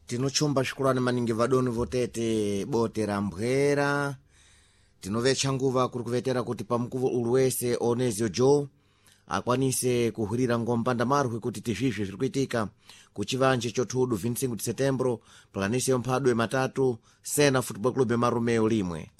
tinochomba svikulani maningi vadoni votete bote ra mbwera tinovetcha nguva kuri kuvetera kuti pamukuvo ulu wese Onesio Joe akwanise kuhwirira ngompanda marwe kuti tizvizvi zviri kuitika ku chivanje chotudu 25 de setembro planise yomphadwe matatu Sena Football Club Marumeu limwe